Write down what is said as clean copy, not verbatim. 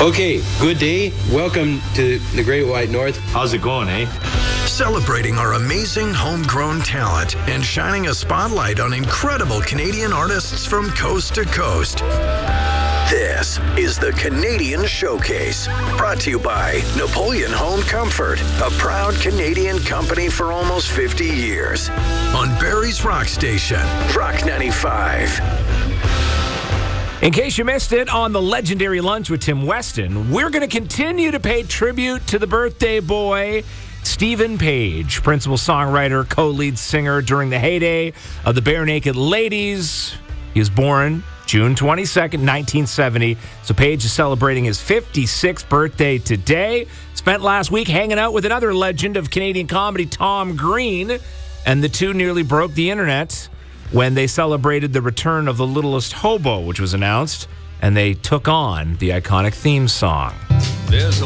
Okay, good day. Welcome to the Great White North. How's it going, eh? Celebrating our amazing homegrown talent and shining a spotlight on incredible Canadian artists from coast to coast. This is the Canadian Showcase, brought to you by Napoleon Home Comfort, a proud Canadian company for almost 50 years. On Barrie's Rock Station, Rock 95. In case you missed it, on the legendary Lunch with Tim Weston, we're going to continue to pay tribute to the birthday boy, Stephen Page, principal songwriter, co-lead singer during the heyday of the Bare Naked Ladies. He was born June 22nd, 1970. So Page is celebrating his 56th birthday today. Spent last week hanging out with another legend of Canadian comedy, Tom Green, and the two nearly broke the internet when they celebrated the return of The Littlest Hobo, which was announced, and they took on the iconic theme song.